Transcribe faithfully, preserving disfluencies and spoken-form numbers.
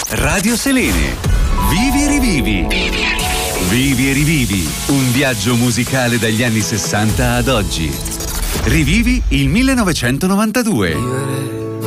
Radio Selene. Vivi e rivivi. Vivi e rivivi. Un viaggio musicale dagli anni sessanta ad oggi. Rivivi il millenovecentonovantadue.